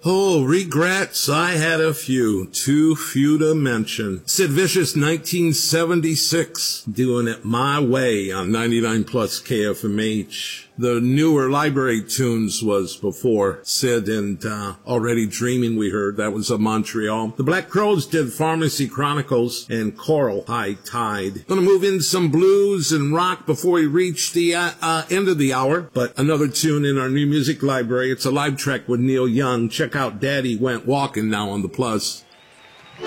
Oh, regrets, I had a few. Too few to mention. Sid Vicious, 1976. Doing it my way on 99 plus KFMH. The newer Library Tunes was before Sid, and Already Dreaming we heard. That was of Montreal. The Black Crowes did Pharmacy Chronicles and Coral High Tide. Gonna move in some blues and rock before we reach the end of the hour. But another tune in our new music library. It's a live track with Neil Young. Check out Daddy Went Walking now on the Plus.